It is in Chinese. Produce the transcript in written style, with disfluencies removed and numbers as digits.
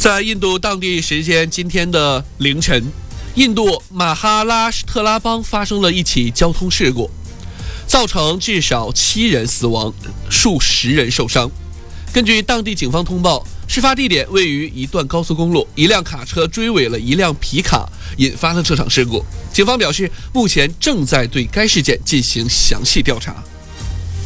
在印度当地时间今天的凌晨，印度马哈拉施特拉邦发生了一起交通事故，造成至少7人死亡，数十人受伤。根据当地警方通报，事发地点位于一段高速公路，一辆卡车追尾了一辆皮卡，引发了这场事故。警方表示，目前正在对该事件进行详细调查。